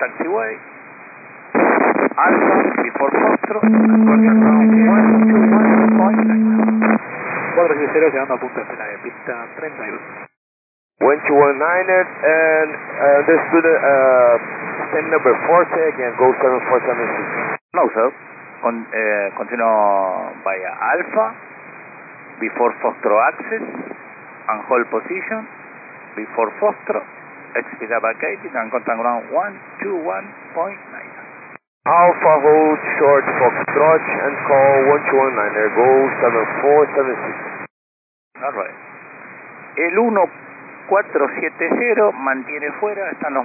taxiway. Alpha, before Foxtrot, contact ground 121.9. 470 llegando a punta escena de pista 32. 1219 and understood same number 40 again, go 7476. No, sir. Continue via Alpha, before Foxtrot access, and hold position, before Foxtrot, speed up vacating, and contact ground 121.9. Alpha hold short Foxtrot and call 1219, go 7476. Alright. El 1470 mantiene fuera, están los